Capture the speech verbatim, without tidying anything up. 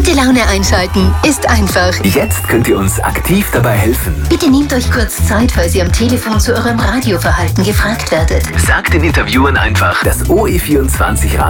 Gute Laune einschalten ist einfach. Jetzt könnt ihr uns aktiv dabei helfen. Bitte nehmt euch kurz Zeit, falls ihr am Telefon zu eurem Radioverhalten gefragt werdet. Sagt den Interviewern einfach, das O E vierundzwanzig